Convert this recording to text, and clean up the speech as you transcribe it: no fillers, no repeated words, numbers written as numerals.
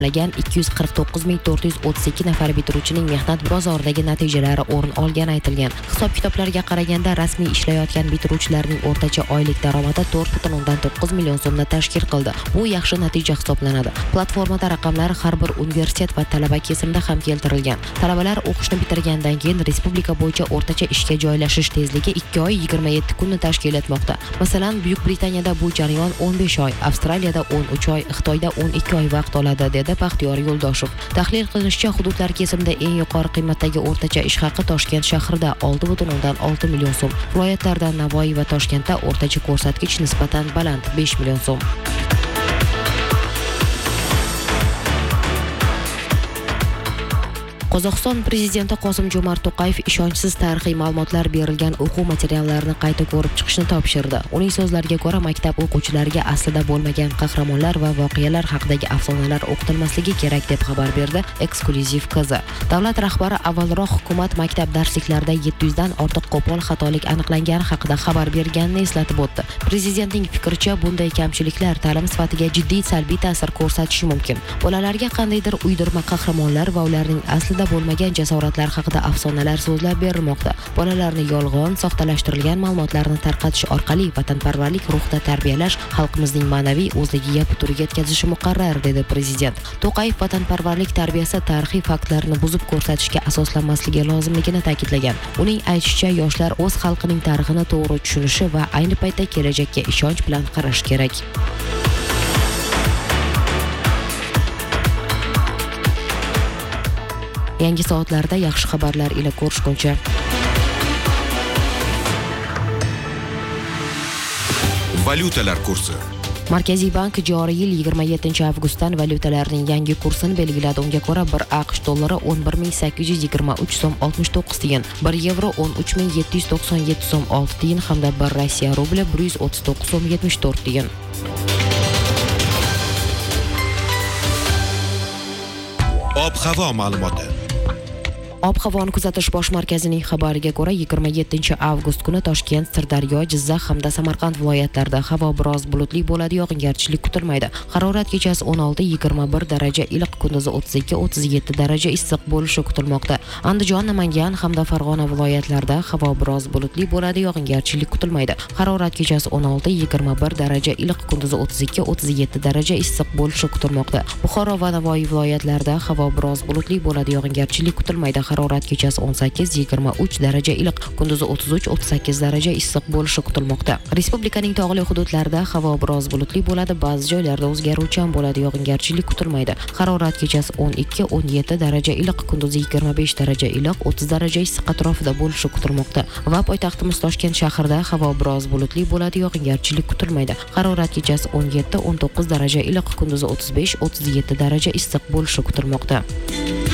249.432 nafar bitiruvchining mehnat bozoridagi natijalari o'rin olgani aytilgan. Hisob-kitoblarga qaraganda rasmiy ishlayotgan bitiruvchilarning o'rtacha oylik daromadi 4,9 million so'mni tashkil qildi. Bu yaxshi natija hisoblanadi. Platformada raqamlar har bir universitet va talaba kesimida ham keltirilgan. Talabalar o'qishni bitirgandan keyin respublika bo'yicha o'rtacha ishga joylashish tezligi 2 oy 27 kunni tashkil etmoqda. Masalan, Buyuk Britaniyada bu jarayon 15 oy, Avstraliyada 13 oy, Xitoyda 12 oy vaqt oladi, dedi Baxtiyor Yo'ldoshev. Tahlil qilinishicha, hududlar kesimida eng yuqori qiymatdagi o'rtacha ish haqi Toshkent shahrida 6,6 million so'm. Viloyatlarda Navoiy va Toshkentda o'rtacha ko'rsatkich nisbatan baland 5 million so'm. Qozog'iston prezidenti Qosim-Jo'mart To'qayev ishonchsiz tarixiy ma'lumotlar berilgan o'quv materiallarini qayta ko'rib chiqishni topshirdi. Uning so'zlariga ko'ra, maktab o'quvchilariga aslida bo'lmagan qahramonlar va voqealar haqidagi afsonalar o'qitilmasligi kerak, deb xabar berdi Eksklyuziv KZ. Davlat rahbari avvalroq hukumat maktab darsliklarida 700 dan ortiq qo'pol xatolik aniqlangani haqida xabar berganini eslatib o'tdi. Prezidentning fikricha, bunday kamchiliklar ta'lim sifatiga jiddiy salbiy ta'sir ko'rsatishi mumkin. Bolalarga qandaydir uydirma qahramonlar va ularning aslida bo'lmagan jasoratlar haqida afsonalar so'zlab berilmoqda. Bolalarni yolg'on, soxtalashtirilgan ma'lumotlarni tarqatish orqali vatanparvarlik ruhida tarbiyalash xalqimizning ma'naviy o'zligiga putur yetkazishi muqarrar, dedi prezident. To'qayev vatanparvarlik tarbiyasi tarixiy faktlarni buzib ko'rsatishga asoslanmasligi lozimligini ta'kidlagan. Uning aytishicha, yoshlar o'z xalqining tarixini to'g'ri tushunishi va ayni paytda kelajakka ishonch bilan qarash kerak. Yangi soatlarda yaxshi xabarlar ila ko'rishguncha. Valyutalar kursi. Markaziy bank joriy yil 27 avgustdan valyutalarning yangi kursini belgiladi. Unga ko'ra 1 AQSh dollari 11.823 so'm 69 tiyin, 1 yevro 13.797 so'm 6 tiyin hamda 1 Rossiya rubli 139 so'm 74 tiyin. Ob-havo ma'lumoti. Ob-havoni kuzatish bosh markazining xabariga ko'ra, 27 avgust kuni Toshkent, Sirdaryo, Jizzax hamda Samarqand viloyatlarida havo biroz bulutli bo'ladi, yog'ingarchilik kutilmaydi. Harorat kechasi 16-21 daraja iliq, kunduzi 32-37 daraja issiq bo'lishi kutilmoqda. Andijon, Namangan hamda Farg'ona viloyatlarida havo biroz bulutli bo'ladi, yog'ingarchilik kutilmaydi. Harorat kechasi 16-21 daraja iliq, kunduzi 32-37 daraja issiq bo'lishi kutilmoqda. Buxoro va Navoiy viloyatlarida havo biroz bulutli bo'ladi, yog'ingarchilik kutilmaydi. Harorat kechasi 18-23 daraja iliq, kunduzi 33-38 daraja issiq bo'lishi kutilmoqda. Respublikaning tog'li hududlarida havo biroz bulutli bo'ladi, ba'zi joylarda o'zgaruvchan bo'ladi, yog'ingarchilik kutilmaydi. Harorat kechasi 12-17 daraja iliq, kunduzi 25 daraja iliq, 30 daraja issiq atrofida bo'lishi kutilmoqda. Va poytaxtimiz Toshkent shahrida havo biroz bulutli bo'ladi, yog'ingarchilik kutilmaydi. Harorat kechasi 17-19 daraja iliq, kunduzi 35-37 daraja issiq bo'lishi kutilmoqda.